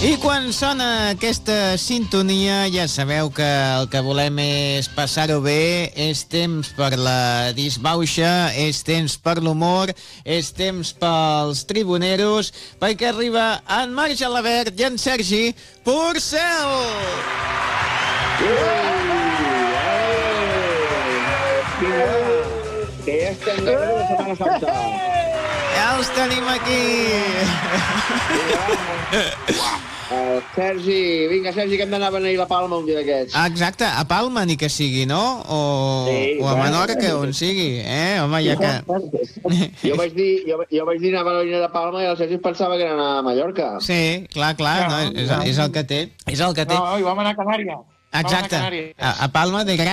I quan sona aquesta sintonia ja sabeu que el que volem és passar-ho bé, és temps per la disbauxa, és temps per l'humor, és temps pels tribuneros, perquè arriba en Marc Gelabert i en Sergi Porcel! Que ja estem de la Setmana Santa. Ja els tenim aquí! Sergi, vinga, Sergi, que hem d'anar a beneir la Palma un dia d'aquests. Exacte, a Palma ni que sigui, no? O a Menorca, on sigui, home, ja que... Jo vaig dir anar a venir a Palma i el Sergi pensava que era anar a Mallorca. Sí, clar, no, és el que té. És el que té. No, i vam anar a Canàries. Exacte, a Palma de Gran